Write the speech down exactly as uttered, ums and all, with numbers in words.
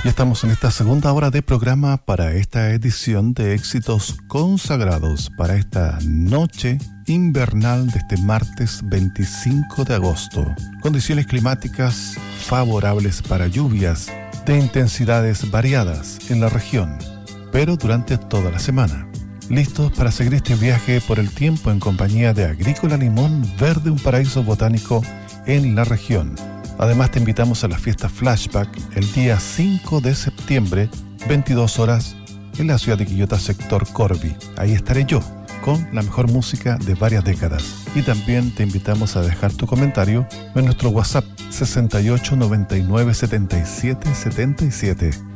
Ya estamos en esta segunda hora de programa para esta edición de éxitos consagrados para esta noche invernal de este martes veinticinco de agosto. Condiciones climáticas favorables para lluvias de intensidades variadas en la región, pero durante toda la semana. Listos para seguir este viaje por el tiempo en compañía de Agrícola Limón Verde, un paraíso botánico en la región. Además te invitamos a la fiesta Flashback el día cinco de septiembre, veintidós horas, en la ciudad de Quillota, sector Corby. Ahí estaré yo, con la mejor música de varias décadas. Y también te invitamos a dejar tu comentario en nuestro WhatsApp sesenta y ocho, noventa y nueve, setenta y siete, setenta y siete.